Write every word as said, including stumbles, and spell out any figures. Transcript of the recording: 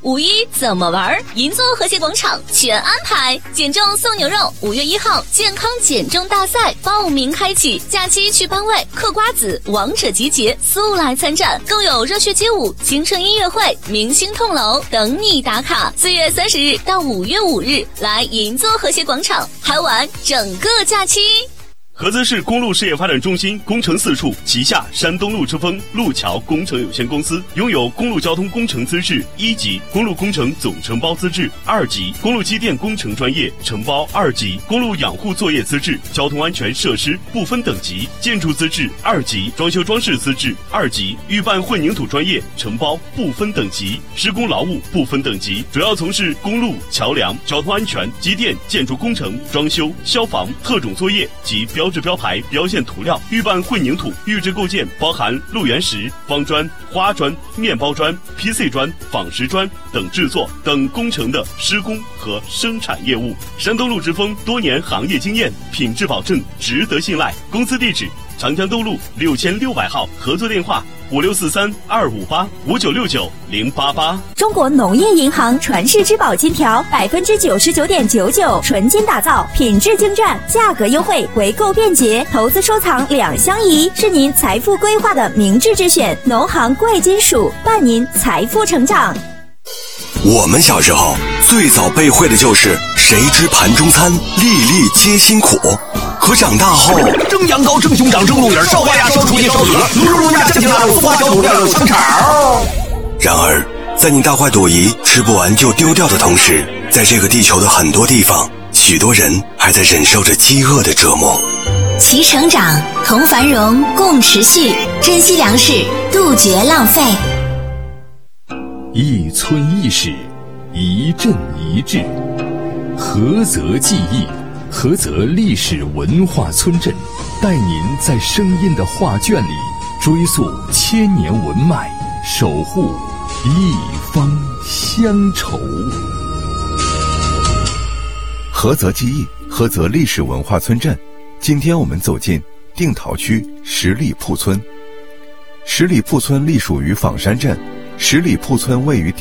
五一怎么玩？银座和谐广场全安排，减重送牛肉，五月一号健康减重大赛报名开启，假期去班委嗑瓜子，王者集结，速来参战，更有热血街舞、青春音乐会、明星痛楼等你打卡。四月三十日到五月五日，来银座和谐广场嗨玩整个假期。 菏泽市公路事业发展中心工程四处旗下山东路之风路桥工程有限公司拥有公路交通工程资质一级、公路工程总承包资质二级、公路机电工程专业承包二级、公路养护作业资质、交通安全设施不分等级、建筑资质二级、装修装饰资质二级、预办混凝土专业承包不分等级、施工劳务不分等级，主要从事公路、桥梁、交通安全、机电、建筑工程、装修、消防、特种作业及标标志标牌、标线涂料、预办混凝土、预制构件，包含路缘石、方砖、花砖、面包砖、P C 砖、仿石砖等制作等工程的施工和生产业务。山东路之风多年行业经验，品质保证，值得信赖。公司地址：长江东路六千六百号，合作电话：五六四三二五八五九六九零八八。 中国农业银行传世之宝金条，百分之九十九点九九纯金打造，品质精湛，价格优惠，回购便捷，投资收藏两相宜，是您财富规划的明智之选。农行贵金属伴您财富成长。 我们小时候最早背会的就是谁知盘中餐，粒粒皆辛苦。可长大后， 蒸羊羔、蒸熊掌、蒸鹿眼、烧花鸭、烧雏鸡、烧子鹅、卤肉鸭、酱鸭肉、花椒卤料、香肠。 然而，在你大快朵颐、吃不完就丢掉的同时，在这个地球的很多地方，许多人还在忍受着饥饿的折磨。 齐成长，同繁荣，共持续，珍惜粮食，杜绝浪费。 一村一史，一镇一志，菏泽记忆，菏泽历史文化村镇，带您在声音的画卷里追溯千年文脉，守护一方乡愁。 菏泽记忆，菏泽历史文化村镇。今天我们走进定陶区十里铺村。十里铺村隶属于仿山镇，十里铺村位于